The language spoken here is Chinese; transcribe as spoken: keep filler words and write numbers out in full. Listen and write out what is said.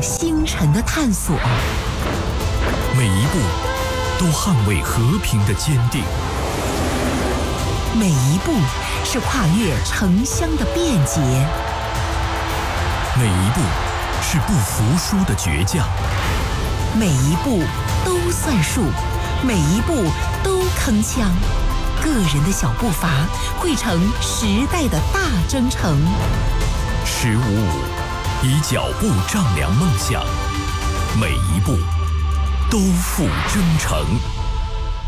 星辰的探索， 每一步都捍卫和平的坚定， 每一步是跨越城乡的便捷， 每一步是不服输的倔强， 每一步都算数，每一步都铿锵。个人的小步伐汇成时代的大征程。 十五五，以脚步丈量梦想，每一步都付征程。